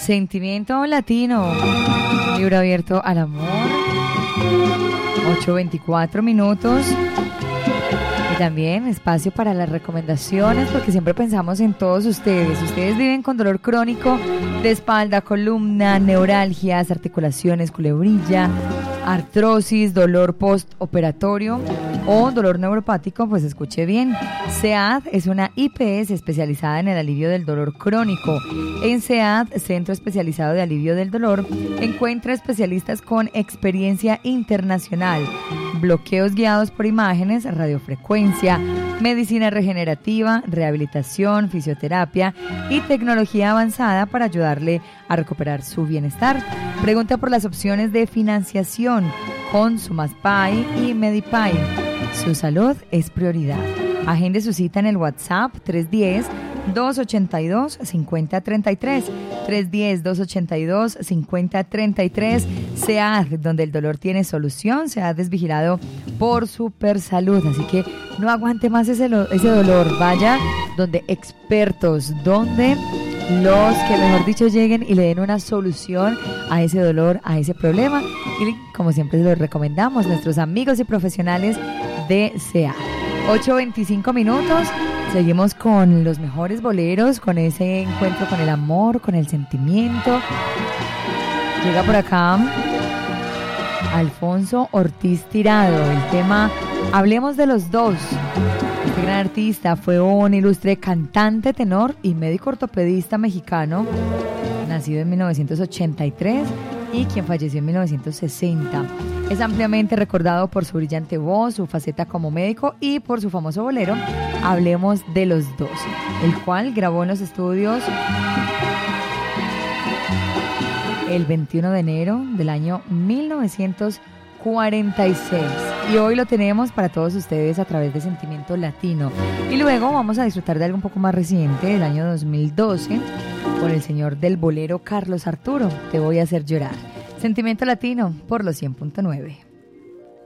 Sentimiento latino, un libro abierto al amor. 8:24 minutos. Y también espacio para las recomendaciones, porque siempre pensamos en todos ustedes. Ustedes viven con dolor crónico de espalda, columna, neuralgias, articulaciones, culebrilla, artrosis, dolor postoperatorio o dolor neuropático, pues escuche bien. SEAD es una IPS especializada en el alivio del dolor crónico. En SEAD, Centro Especializado de Alivio del Dolor, encuentra especialistas con experiencia internacional, bloqueos guiados por imágenes, radiofrecuencia, medicina regenerativa, rehabilitación, fisioterapia y tecnología avanzada para ayudarle a recuperar su bienestar. Pregunta por las opciones de financiación con Sumaspay y Medipay. Su salud es prioridad. Agende su cita en el WhatsApp 310-282-5033. 310-282-5033. SEAD, donde el dolor tiene solución. SEAD es vigilado por Supersalud. Así que no aguante más ese dolor. Vaya donde expertos, donde los que mejor dicho lleguen y le den una solución a ese dolor, a ese problema. Y como siempre se los recomendamos, nuestros amigos y profesionales de SEAD. 8:25 minutos. Seguimos con los mejores boleros, con ese encuentro con el amor, con el sentimiento. Llega por acá Alfonso Ortiz Tirado. El tema Hablemos de los dos. Este gran artista fue un ilustre cantante, tenor y médico ortopedista mexicano, nacido en 1983 y quien falleció en 1960. Es ampliamente recordado por su brillante voz, su faceta como médico y por su famoso bolero Hablemos de los dos, el cual grabó en los estudios el 21 de enero del año 1946. Y hoy lo tenemos para todos ustedes a través de Sentimiento Latino. Y luego vamos a disfrutar de algo un poco más reciente, del año 2012, con el señor del bolero Carlos Arturo, Te voy a hacer llorar. Sentimiento Latino por los 100.9.